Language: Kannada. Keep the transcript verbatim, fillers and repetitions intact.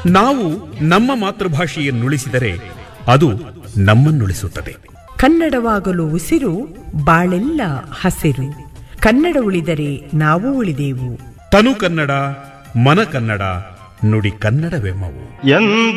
ನಾವು ನಮ್ಮ ಮಾತೃಭಾಷೆಯನ್ನುಳಿಸಿದರೆ ಅದು ನಮ್ಮನ್ನುಳಿಸುತ್ತದೆ. ಕನ್ನಡವಾಗಲು ಉಸಿರು, ಬಾಳೆಲ್ಲ ಹಸಿರು. ಕನ್ನಡ ಉಳಿದರೆ ನಾವು ಉಳಿದೆವು. ತನು ಕನ್ನಡ, ಮನ ಕನ್ನಡ, ನುಡಿ ಕನ್ನಡವೆಮ್ಮವು.